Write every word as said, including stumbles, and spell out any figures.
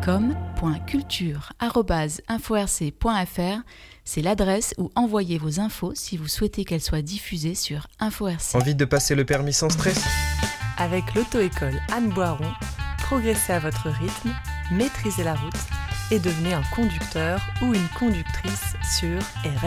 com point culture arobase info r c point f r. C'est l'adresse où envoyer vos infos si vous souhaitez qu'elles soient diffusées sur Info R C. Envie de passer le permis sans stress ? Avec l'auto-école Anne Boiron, progressez à votre rythme, maîtrisez la route et devenez un conducteur ou une conductrice sûre et